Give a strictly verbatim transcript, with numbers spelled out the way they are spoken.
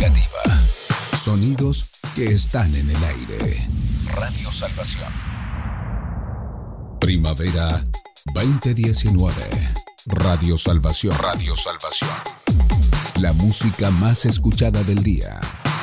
Educativa. Sonidos que están en el aire. Radio Salvación. Primavera veinte diecinueve. Radio Salvación. Radio Salvación. La música más escuchada del día.